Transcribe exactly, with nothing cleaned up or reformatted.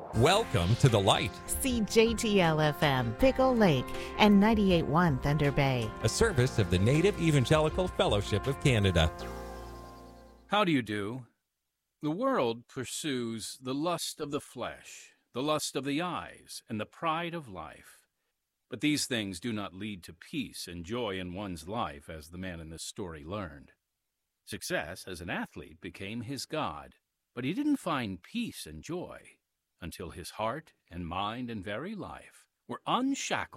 Welcome to the light, C J T L F M, Pickle Lake, and ninety-eight point one Thunder Bay. a service of the Native Evangelical Fellowship of Canada. How do you do? The world pursues the lust of the flesh, the lust of the eyes, and the pride of life. But these things do not lead to peace and joy in one's life, as the man in this story learned. Success as an athlete became his god, but he didn't find peace and joy until his heart and mind and very life were unshackled